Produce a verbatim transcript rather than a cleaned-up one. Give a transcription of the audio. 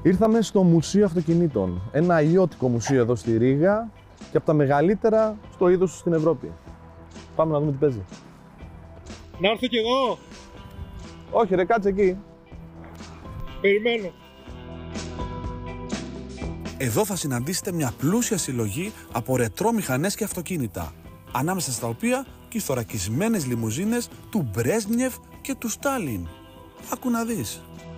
Ήρθαμε στο Μουσείο Αυτοκινήτων, ένα ιδιωτικό μουσείο εδώ στη Ρήγα και από τα μεγαλύτερα στο είδος του στην Ευρώπη. Πάμε να δούμε τι παίζει. Να έρθω κι εγώ! Όχι ρε, κάτσε εκεί. Περιμένω. Εδώ θα συναντήσετε μια πλούσια συλλογή από ρετρό μηχανές και αυτοκίνητα, ανάμεσα στα οποία και οι θωρακισμένες λιμουζίνες του Μπρέσνιεφ και του Στάλιν. Άκου να δεις.